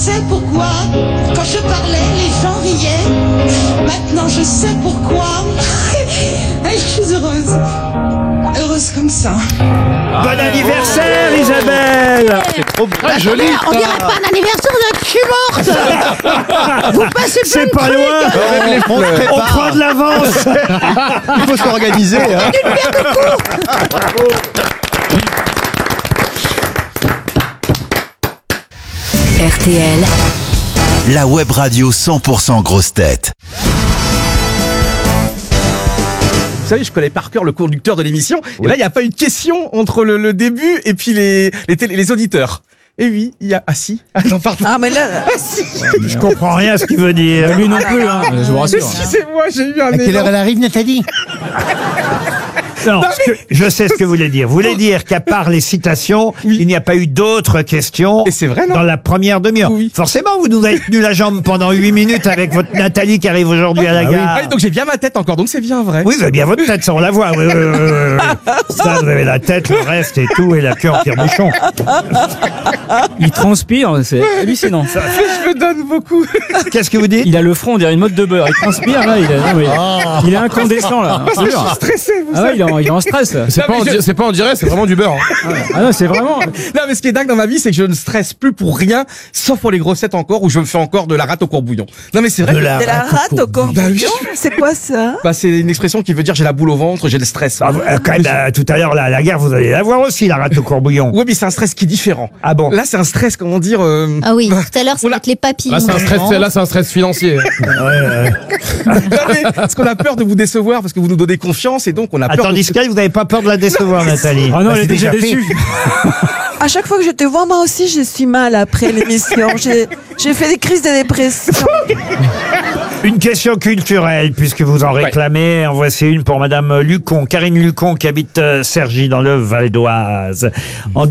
sais pourquoi, quand je parlais, les gens riaient. Maintenant, je sais pourquoi. Et je suis heureuse. Heureuse comme ça. Bon anniversaire, Isabelle. C'est trop Très joli. On dirait pas un anniversaire de je suis morte. Vous passez C'est plein pas de loin. On se On prépare. prend de l'avance. Il faut s'organiser. Hein. RTL, La web radio 100% grosse tête. Vous savez, je connais par cœur le conducteur de l'émission. Et là, il n'y a pas eu de question entre le début et puis les auditeurs. Et oui, il y a... Ah si. Ah non, pardon. Ah, mais là. Ah si. Je comprends rien à ce qu'il veut dire. Lui non plus, hein, je vous rassure. Excusez-moi, j'ai eu un À quelle heure élan. elle arrive, Nathalie? Non, je sais ce que vous voulez dire. Vous voulez dire qu'à part les citations, il n'y a pas eu d'autres questions Et c'est vrai, non? dans la première demi-heure. Oui. Forcément, vous nous avez tenu la jambe pendant 8 minutes avec votre Nathalie qui arrive aujourd'hui à la gare. Ah, donc j'ai bien ma tête encore, donc c'est bien vrai. Oui, vous avez bien votre tête, ça on la voit. Oui, oui, oui, oui, oui. Ça, vous avez la tête, le reste et tout, et la queue en tire-bouchon. Il transpire, c'est hallucinant. Je me donne beaucoup. Qu'est-ce que vous dites? Il a le front, on dirait une mode de beurre. Il transpire, là, il est incandescent, là. Parce que je suis stressé, vous Ah ouais, savez. il est en stress. C'est pas en direct, c'est vraiment du beurre. Ah non, c'est vraiment. Non, mais ce qui est dingue dans ma vie, c'est que je ne stresse plus pour rien, sauf pour les grossettes encore, où je me fais encore de la rate au courbouillon. Non, mais c'est vrai. De que- la C'est la rate au corps. Bah oui. C'est quoi ça? Bah, c'est une expression qui veut dire j'ai la boule au ventre, j'ai le stress. Ah, quand même, tout à l'heure, là, à la gare, vous allez la voir aussi, la rate au courbouillon. Ouais, mais c'est un stress qui est différent. Ah bon? Là, c'est un stress, comment dire. Ah oui, tout à l'heure, c'est Oula. avec les papillons. Là, c'est un stress financier. Non, mais parce qu'on a peur de vous décevoir, parce que vous nous donnez confiance, et donc on a peur. Attends, discret, vous n'avez pas peur de la décevoir, Nathalie? Ah non, Bah, elle est c'est déjà fait. déçue. À chaque fois que je te vois, moi aussi, je suis mal après l'émission. J'ai fait des crises de dépression. Une question culturelle, puisque vous en réclamez. En voici une pour Madame Lucon, Karine Lucon, qui habite Cergy, dans le Val d'Oise. En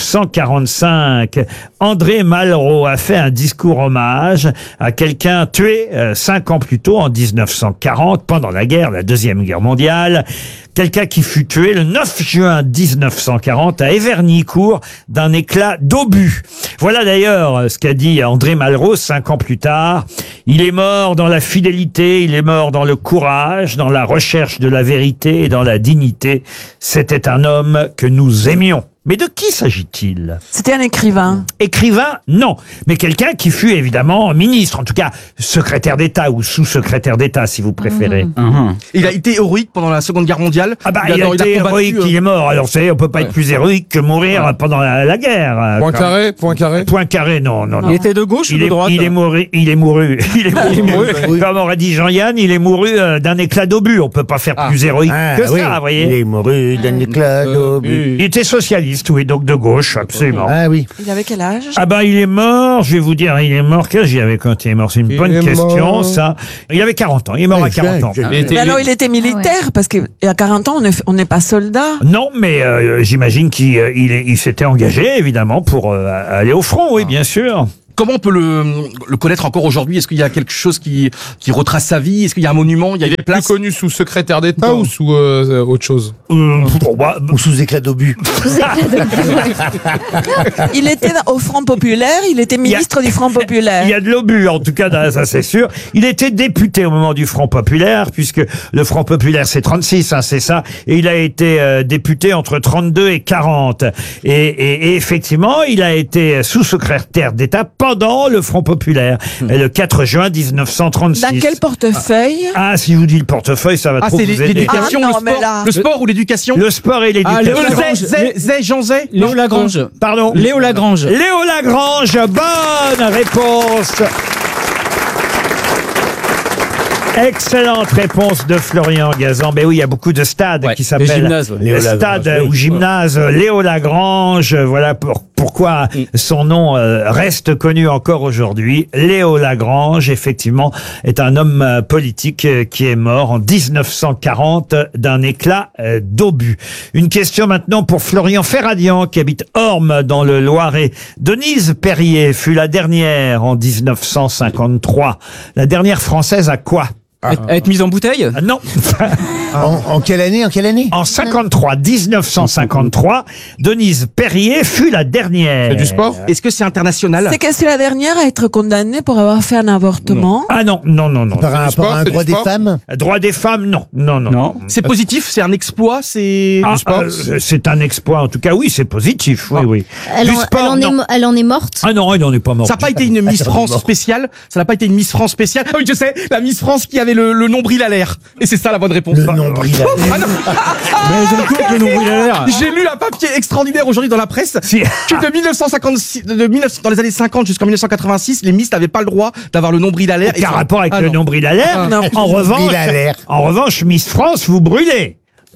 1945, André Malraux a fait un discours hommage à quelqu'un tué 5 ans plus tôt, en 1940, pendant la guerre, la Deuxième Guerre mondiale. Quelqu'un qui fut tué le 9 juin 1940 à Evernicourt d'un éclat d'obus. Voilà d'ailleurs ce qu'a dit André Malraux 5 ans plus tard. Il est mort dans la fidélité, il est mort dans le courage, dans la recherche de la vérité et dans la dignité. C'était un homme que nous aimions. Mais de qui s'agit-il? C'était un écrivain. Écrivain, non. Mais quelqu'un qui fut évidemment ministre, en tout cas secrétaire d'État ou sous-secrétaire d'État, si vous préférez. Il a été héroïque pendant la Seconde Guerre mondiale. Ah bah, il a été héroïque, il est mort. Alors, vous savez, on peut pas être plus héroïque que mourir pendant la guerre. Point carré. Point carré, non. Il était de gauche ou de droite? Il est mouru. Comme aurait dit Jean-Yann, il est mouru d'un éclat d'obus. On peut pas faire plus héroïque que ça, vous voyez. Il est mouru d'un éclat d'obus. Il était socialiste, oui, donc de gauche, absolument. Ah oui. Il avait quel âge? Ah bah, il est mort, je vais vous dire, il est mort, quel âge il avait quand il est mort? C'est une bonne est question, mort. ça. Il avait 40 ans, il est mort à 40 ans. Mais alors, il était militaire, parce qu'à 40 ans, on n'est pas soldat. Non, mais j'imagine qu'il s'était engagé, évidemment, pour aller au front, oui, bien sûr. Comment on peut le connaître encore aujourd'hui? Est-ce qu'il y a quelque chose qui retrace sa vie? Est-ce qu'il y a un monument? Il y a des Plus places? connu sous secrétaire d'État ou sous autre chose? Pour moi, Ou sous éclat d'obus. Il était au Front Populaire, il était ministre du Front Populaire. il y a de l'obus, en tout cas, ça c'est sûr. Il était député au moment du Front Populaire, puisque le Front Populaire c'est 36, hein, c'est ça, et il a été député entre 32 et 40. Et effectivement, il a été sous-secrétaire d'État pendant le Front Populaire, le 4 juin 1936. Dans quel portefeuille? Ah, si je vous dis le portefeuille, ça va trop c'est vous aider. l'éducation, Ah non, mais là. le sport ou l'éducation? Le sport et Ah, l'éducation. Jean Zay? Léo Lagrange. Pardon. Léo Lagrange. Léo Lagrange, bonne réponse. Excellente réponse de Florian Gazan. Ben oui, il y a beaucoup de stades qui s'appellent gymnases, ouais. stade ou gymnase Léo Lagrange. Voilà pourquoi son nom reste connu encore aujourd'hui. Léo Lagrange, effectivement, est un homme politique qui est mort en 1940 d'un éclat d'obus. Une question maintenant pour Florian Ferradian qui habite Orme dans le Loiret. Denise Perrier fut la dernière en 1953. La dernière française à quoi? Être mise en bouteille? Non. En quelle année? En 1953, Denise Perrier fut la dernière. C'est du sport? Est-ce que c'est international? C'est que c'est la dernière à être condamnée pour avoir fait un avortement. Ah non. Par rapport à un c'est droit du des sport femmes? Droit des femmes, non. Non. C'est positif, c'est un exploit, c'est Ah, du sport. c'est un exploit, en tout cas, oui, c'est positif, oui. Elle Du en, sport, non. elle en est morte. Ah non, elle n'en est pas morte. Ça n'a pas été une Miss France spéciale. Ça n'a pas été une Miss France spéciale. Ah oui, je sais, la Miss France qui avait le nombril à l'air. Et c'est ça la bonne réponse. Le nombril à l'air. Ah non. Mais je coupe le nombril à l'air. J'ai lu un papier extraordinaire aujourd'hui dans la presse Si. que de 1956, dans les années 50 jusqu'en 1986, les Miss n'avaient pas le droit d'avoir le nombril à l'air. Aucun rapport avec Ah le non. nombril à l'air. Ah. En revanche, Miss France, vous brûlez.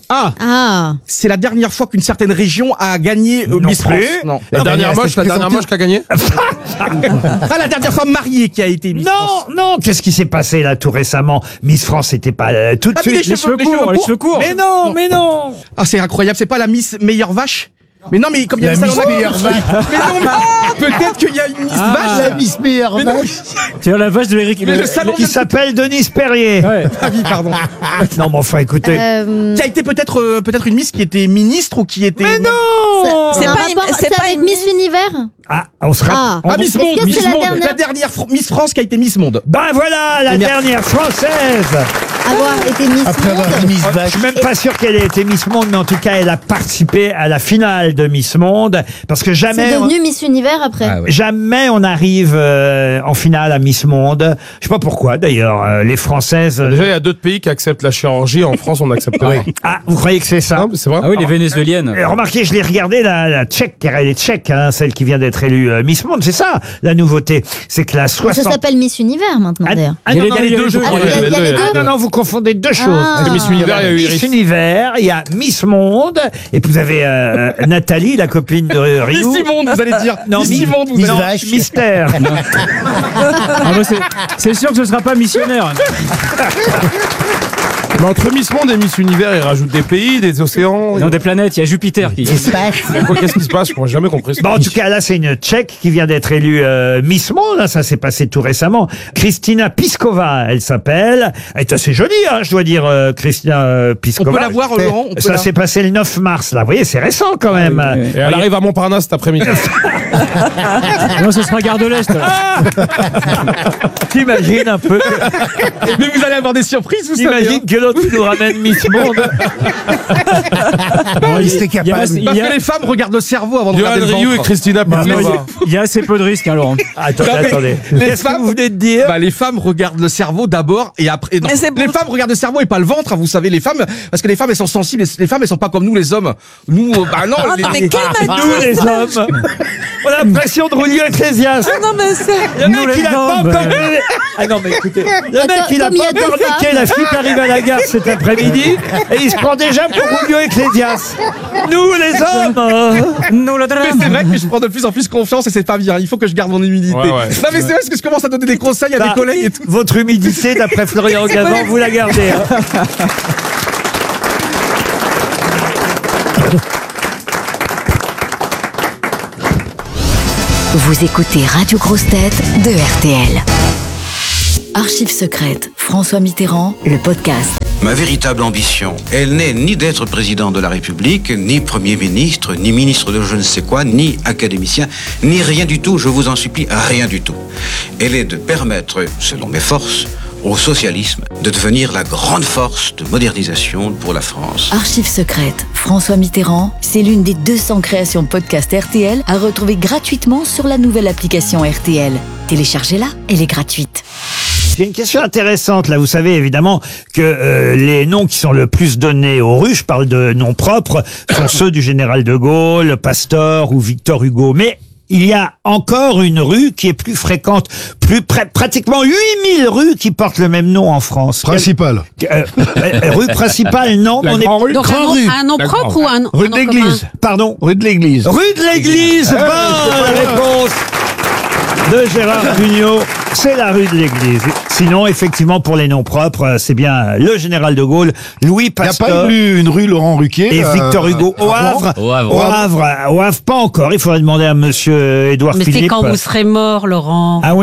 Ah. C'est la dernière fois qu'une certaine région a gagné Non Miss plus. France. Non. La dernière moche qui a gagné? Ah, la dernière femme mariée qui a été Miss France. Non, qu'est-ce qui s'est passé là tout récemment? Miss France n'était pas tout de Ah, mais suite. les cheveux courts. Mais non. Ah, c'est incroyable. C'est pas la Miss meilleure vache? Mais non, mais comme il y a La ça, Miss on a- meilleure vache. Mais non, mais peut-être qu'il y a une Miss vache. La Miss meilleure Mais non. vache. C'est la vache de l'Éric. Mais le salon Qui s'appelle Denise Perrier. Ouais. Ah oui, pardon. Non, mais enfin, écoutez. Qui a été peut-être une Miss qui était ministre ou qui était. Mais non. C'est Un pas rapport- une- c'est c'est pas avec une Miss Univers. Ah, on sera. Ah. on- Ah, Miss Est-ce Monde, que Miss c'est la Monde. dernière La dernière Miss France qui a été Miss Monde. Ben voilà, la Merci. dernière française. Avoir été Miss Après avoir Monde. dit Miss Je Vache. suis même pas sûr qu'elle ait été Miss Monde, mais en tout cas, elle a participé à la finale de Miss Monde, parce que C'est jamais, devenu Miss Univers après. jamais on arrive en finale à Miss Monde. Je sais pas pourquoi, d'ailleurs, les Françaises. Déjà, il y a d'autres pays qui acceptent la chirurgie. En France, on n'accepte pas. Ah, vous croyez que c'est ça? Non, mais c'est vrai. Ah oui, les vénézuéliennes. Remarquez, je l'ai regardé, la tchèque, car elle est tchèque, hein, celle qui vient d'être élue Miss Monde. C'est ça, la nouveauté. C'est que la Ça 60... s'appelle Miss Univers maintenant d'ailleurs. Ah, Il y a non, les non, deux, les il y a deux, les je deux. crois. Ah, il y a les deux. Ah, non, vous confondez deux choses. Ah. Miss Univers, il y a eu Miss Iris. Univers, il y a Miss Monde, et puis vous avez Nathalie, la copine de Rio. Miss Monde, vous allez dire. Non, Miss Monde, vous Miss allez Vache. Mystère. Ah bah c'est sûr que ce sera pas missionnaire. Mais entre Miss Monde et Miss Univers, ils rajoutent des pays, des océans. Dans des planètes, il y a Jupiter qui. Qu'est-ce qui se passe? Moi, j'ai jamais compris. Bon, en tout cas, là, c'est une Tchèque qui vient d'être élue Miss Monde. Hein, ça s'est passé tout récemment. Kristina Piskova, elle s'appelle. Elle est assez jolie, hein, je dois dire, Kristina Piskova. On peut la voir, Laurent, on peut Ça la- s'est passé le 9 mars, là. Vous voyez, c'est récent quand même. Et elle arrive à Montparnasse cet après-midi. Non, ce sera Gare de l'Est. T'imagines un peu. Mais vous allez avoir des surprises, vous savez. T'imagines que l'autre nous ramène Miss Monde. Il était capable. Parce que les femmes regardent le cerveau avant de Johan regarder le Rioux et ventre. Christina Piskova. Il y a assez peu de risques, hein, Laurent. Attendez, Non, mais attendez. les Qu'est-ce que femmes- vous venez de dire? Bah, les femmes regardent le cerveau d'abord et après. Non, Mais c'est les bon. femmes regardent le cerveau et pas le ventre, hein, vous savez, les femmes, parce que les femmes elles sont sensibles, les femmes elles sont pas comme nous les hommes. Nous, bah non. Ah, mais quel m'a Nous, les hommes, on a l'impression de Rulio Ecclésias. Ah non, mais c'est... Le Nous, mec, les il a pas hommes. encore... Ah non, mais écoutez, le mec, il a comme il y pas a deux encore niqué femmes. la fille qui arrive à la gare cet après-midi et il se prend déjà pour Rulio Ecclésias. Nous, les hommes. Nous, le Mais drame. c'est vrai que je prends de plus en plus confiance et c'est pas bien. Il faut que je garde mon humilité. Ouais, ouais. Non mais c'est vrai parce que je commence à donner des conseils à Bah, des collègues et tout. Votre humidité, d'après Florian Gazan, vous la gardez. Hein. Vous écoutez Radio Grosse Tête de RTL. Archives secrètes, François Mitterrand, le podcast. Ma véritable ambition, elle n'est ni d'être président de la République, ni Premier ministre, ni ministre de je ne sais quoi, ni académicien, ni rien du tout, je vous en supplie, rien du tout. Elle est de permettre, selon mes forces, au socialisme de devenir la grande force de modernisation pour la France. Archives secrètes, François Mitterrand, c'est l'une des 200 créations podcast RTL à retrouver gratuitement sur la nouvelle application RTL. Téléchargez-la, elle est gratuite. J'ai une question intéressante. Là, vous savez évidemment que les noms qui sont le plus donnés aux rues, je parle de noms propres, sont ceux du général de Gaulle, Pasteur ou Victor Hugo. Mais il y a encore une rue qui est plus fréquente, pratiquement 8000 rues qui portent le même nom en France. Principal. Rue principale, non. La On est Grand Rue. Donc un nom propre ou un Rue un de nom l'église. Pardon. Rue de l'église. Rue de l'église. Bonne réponse de Gérard Jugnot. C'est la rue de l'église. Sinon, effectivement, pour les noms propres, c'est bien le général de Gaulle, Louis Il n'y a Pasteur. pas une rue Laurent Ruquier. Et Victor Hugo au Havre. Au Havre, pas encore. Il faudrait demander à monsieur Édouard Mais Philippe. c'est quand vous serez mort, Laurent. Ah oui.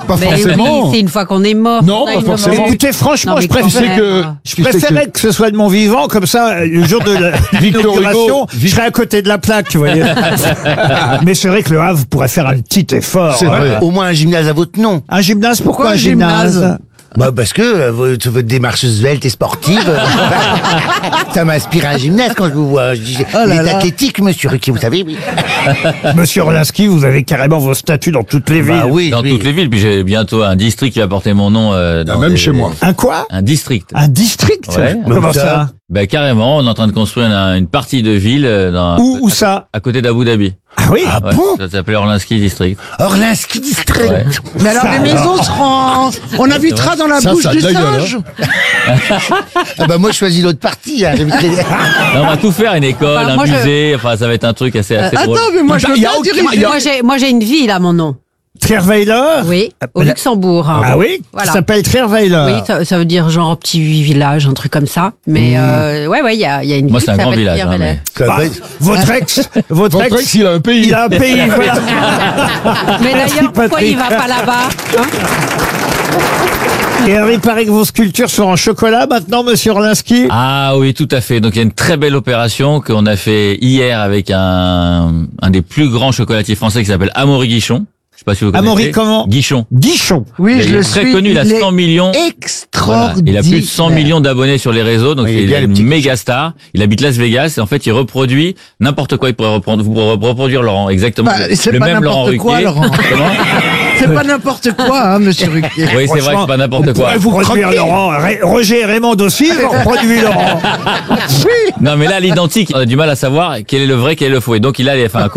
Pas Mais forcément. oui, c'est une fois qu'on est mort. Non, qu'on a pas une forcément. mort. Écoutez, franchement, Non, mais je quand préfère même. que- je préférais que ce soit de mon vivant, comme ça, le jour de l'inauguration, je serais à côté de la plaque, vous voyez. Mais c'est vrai que le Havre pourrait faire un petit effort. C'est vrai. Au moins un gymnase à votre nom. Un gymnase, pourquoi un gymnase? Bah parce que votre démarche svelte et sportive, ça m'inspire un gymnase quand je vous vois. Je dis, il est athlétique, monsieur Ruquier, vous savez, oui. Monsieur Orlinski, vous avez carrément vos statuts dans toutes les villes. Bah oui, Dans oui. toutes les villes, puis j'ai bientôt un district qui va porter mon nom. Même chez moi. Un quoi? Un district. Un district? Ouais. Comment ça? Ben carrément, on est en train de construire une partie de ville dans, Où ça? à côté d'Abu Dhabi. Ah oui? Ah Ouais, bon? ça s'appelle Orlinski District. Orlinski District. Ouais. Mais alors, les maisons seront. On habitera dans la Ça, bouche ça a du de la gueule, singe. Ah bah moi je choisis l'autre partie. Hein. J'habiterai- Non, on va tout faire, une école, Enfin, un moi, je- musée, enfin ça va être un truc assez drôle. Attends, mais moi je veux Il y a bien aucun- diriger. il y a- Moi, j'ai une ville à mon nom. Trierweiler? Oui, au la- Luxembourg. hein. Ah oui? Voilà. Ça s'appelle Trierweiler. Oui, ça veut dire genre petit village, un truc comme ça. Mais ouais, il y a une Moi, ville c'est un qui grand s'appelle village, hein, Trierweiler. mais- Ça Bah, va être- votre ex, votre Votre ex, il a un pays. il a un pays, voilà. Mais Merci, d'ailleurs, pourquoi Patrick. il va pas là-bas hein? Et alors, il paraît que vos sculptures sont en chocolat maintenant, monsieur Orlinski? Ah oui, tout à fait. Donc il y a une très belle opération qu'on a fait hier avec un des plus grands chocolatiers français qui s'appelle Amaury Guichon. Je sais pas si vous connaissez. Amaury comment? Guichon. Guichon. Oui, Il je est le très suis. connu, il a 100 millions. Voilà. Extraordinaire. Il a plus de 100 millions d'abonnés sur les réseaux, donc Oui, il est il bien, est le une petit méga star. Il habite Las Vegas et en fait il reproduit n'importe quoi. Il pourrait reproduire Laurent, exactement. Bah, c'est le pas même Laurent n'importe quoi, Ruquier. Laurent. Comment C'est pas n'importe quoi, hein, monsieur Ruquier. Oui, c'est vrai que c'est pas n'importe quoi. Vous reproduire Laurent. Roger et Raymond aussi, vous reproduit Laurent. Non mais là, à l'identique, on a du mal à savoir quel est le vrai, quel est le faux. Et donc il a fait un